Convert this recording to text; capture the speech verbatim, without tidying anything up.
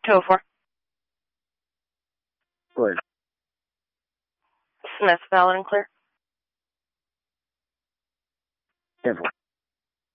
two oh four. Word. Smith, valid and clear. Careful.